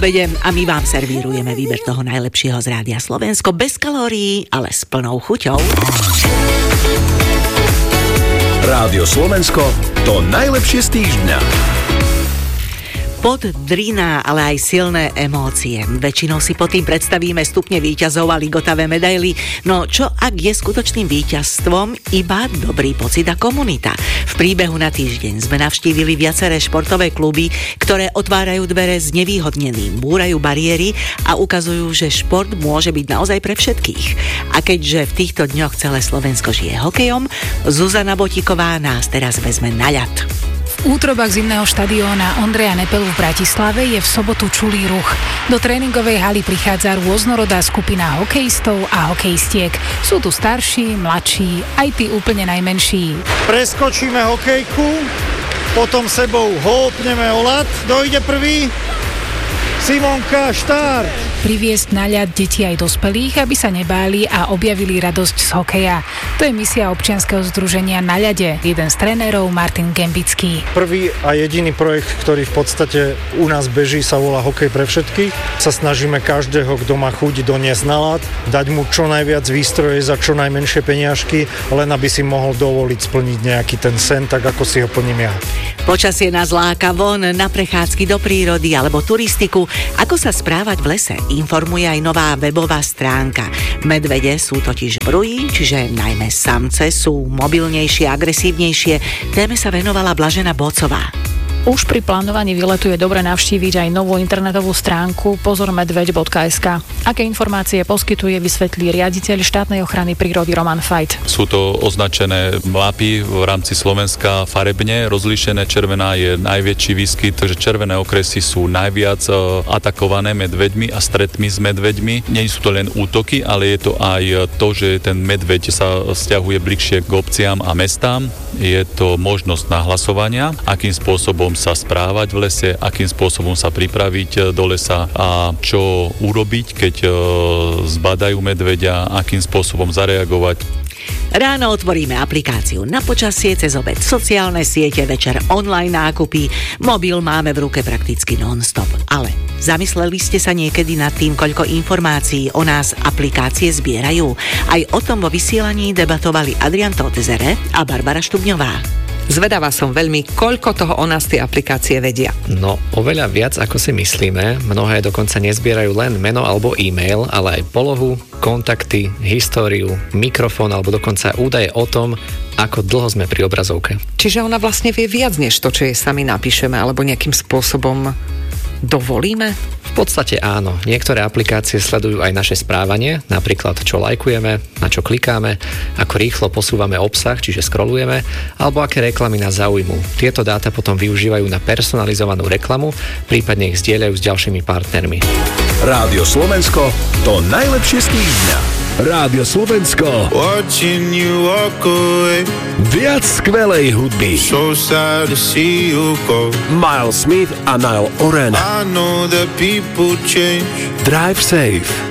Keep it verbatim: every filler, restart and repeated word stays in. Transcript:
Vedem a my vám servírujeme výber toho najlepšieho z Rádia Slovensko bez kalórií, ale s plnou chuťou. Rádio Slovensko, to najlepšie z týždňa. Pod drina, ale aj silné emócie. Väčšinou si pod tým predstavíme stupne víťazov a ligotavé medaily. No čo ak je skutočným víťazstvom iba dobrý pocit a komunita? V príbehu na týždeň sme navštívili viaceré športové kluby, ktoré otvárajú dvere znevýhodneným, búrajú bariéry a ukazujú, že šport môže byť naozaj pre všetkých. A keďže v týchto dňoch celé Slovensko žije hokejom, Zuzana Botíková nás teraz vezme na ľad. V útrobách zimného štadióna Ondreja Nepelu v Bratislave je v sobotu čulý ruch. Do tréningovej haly prichádza rôznorodá skupina hokejistov a hokejistiek. Sú tu starší, mladší, aj tí úplne najmenší. Preskočíme hokejku, potom sebou hópneme o ľad. Dojde prvý. Simonka, štart! Priviesť na ľad deti aj dospelých, aby sa nebáli a objavili radosť z hokeja. To je misia občianskeho združenia Na ľade. Jeden z trénerov, Martin Gembický. Prvý a jediný projekt, ktorý v podstate u nás beží, sa volá Hokej pre všetkých. Sa snažíme každého, kto má chuť, doniesť na ľad, dať mu čo najviac výstroje za čo najmenšie peniažky, len aby si mohol dovoliť splniť nejaký ten sen, tak ako si ho plním ja. Počasie nás láka von na prechádzky do prírody alebo turistiku. Ako sa správať v lese, informuje aj nová webová stránka. Medvede sú totiž brují, čiže najmä samce sú mobilnejšie, agresívnejšie. Téme sa venovala Blažena Bocová. Už pri plánovaní výletu je dobre navštíviť aj novú internetovú stránku pozor medveď bodka es ká. Aké informácie poskytuje, vysvetlí riaditeľ štátnej ochrany prírody Roman Fajt. Sú to označené mapy v rámci Slovenska farebne, rozlíšené. Červená je najväčší výskyt, takže červené okresy sú najviac atakované medveďmi a stretmi s medveďmi. Nie sú to len útoky, ale je to aj to, že ten medveď sa sťahuje bližšie k obciam a mestám. Je to možnosť nahlasovania, akým spôsobom sa správať v lese, akým spôsobom sa pripraviť do lesa a čo urobiť, keď zbadajú medveďa, akým spôsobom zareagovať. Ráno otvoríme aplikáciu na počasie, cez obed sociálne siete, večer online nákupy, mobil máme v ruke prakticky non-stop. Ale zamysleli ste sa niekedy nad tým, koľko informácií o nás aplikácie zbierajú? Aj o tom vo vysielaní debatovali Adrian Totezere a Barbara Štubňová. Zvedavá som veľmi, koľko toho o nás tie aplikácie vedia. No, oveľa viac ako si myslíme. Mnohé dokonca nezbierajú len meno alebo e-mail, ale aj polohu, kontakty, históriu, mikrofón alebo dokonca údaje o tom, ako dlho sme pri obrazovke. Čiže ona vlastne vie viac než to, čo jej sami napíšeme alebo nejakým spôsobom dovolíme? V podstate áno. Niektoré aplikácie sledujú aj naše správanie, napríklad čo lajkujeme, na čo klikáme, ako rýchlo posúvame obsah, čiže scrollujeme, alebo aké reklamy nás zaujmú. Tieto dáta potom využívajú na personalizovanú reklamu, prípadne ich zdieľajú s ďalšími partnermi. Rádio Slovensko, to najlepšie z týždňa. Rádio Slovensko. Watching you walk away. Viac skvelej hudby. So sad to see you go. Miles Smith a Niall Horan. I know that people change. Drive safe.